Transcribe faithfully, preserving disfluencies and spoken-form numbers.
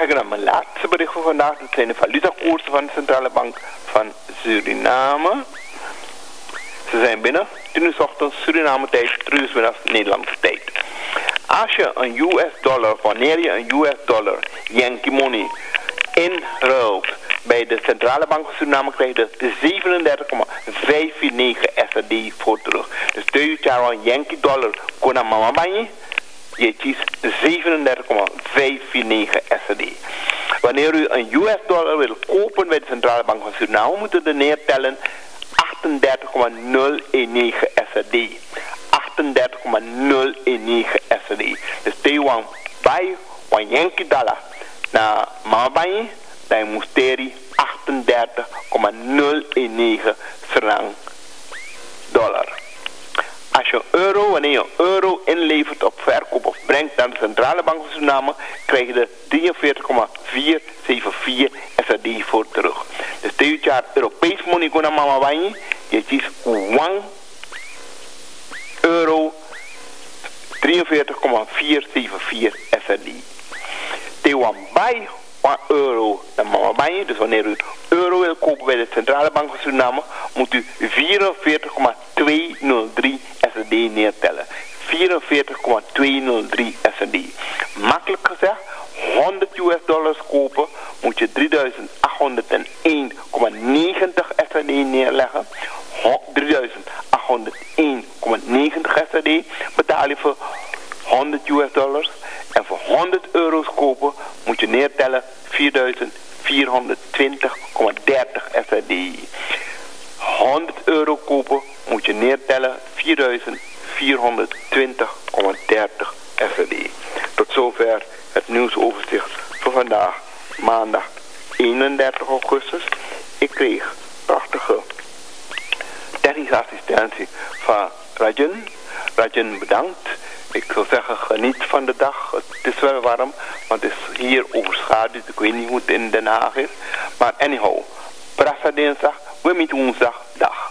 kijken naar mijn laatste bericht van vandaag. Dat zijn de valutakoersen van de Centrale Bank van Suriname. Ze zijn binnen. tien uur 's ochtends Suriname tijd, drie uur 's middags Nederlandse tijd. Als je een U S dollar, wanneer je een U S dollar, Yankee money, inruilt bij de Centrale Bank van Suriname, krijg je de zevenendertig komma vijfenveertig S R D voor terug. Dus stel je jaar een Yankee dollar kon naar mama banje, je kiest zevenendertig komma vijfenveertig S R D. Wanneer u een U S dollar wil kopen bij de Centrale Bank van Suriname, moet u er neertellen achtendertig komma nul negen S R D. achtendertig komma nul negen S R D. Dus stel je bij een Yankee dollar naar mama banje, dan moet je achtendertig komma nul negen serang dollar. Als je euro, wanneer je euro inlevert op verkoop of brengt naar de Centrale Bank van Suriname, krijg je de drieënveertig komma vierhonderdzevenenzeventig S R D voor terug. Dus dit jaar Europees money kon naar mama banje, je kiest one euro drieënveertig komma vierhonderdzevenenzeventig S R D. Tewan bij one euro naar mama banje, dus wanneer u euro wil kopen bij de Centrale Bank van Suriname, moet u vierenveertig komma tweehonderddrie S R D neertellen. vierenveertig komma tweehonderddrie S R D. Makkelijk gezegd, honderd U S dollars kopen, moet je drieduizend achthonderdéén komma negentig S R D neerleggen. drieduizend achthonderdéén komma negentig S R D betaal je voor honderd U S dollars. En voor honderd euro's kopen moet je neertellen vierduizend vierhonderdtwintig komma dertig S R D. honderd euro kopen moet je neertellen vierduizend vierhonderdtwintig komma dertig S R D. Tot zover het nieuwsoverzicht voor vandaag, maandag eenendertig augustus. Ik kreeg prachtige technische assistentie van Rajan. Rajan, bedankt. Ik zou zeggen, geniet van de dag. Het is wel warm, want het is hier overschaduwd. Ik weet niet hoe het in Den Haag is. Maar anyhow, Prasa dinsdag, we met woensdag, dag.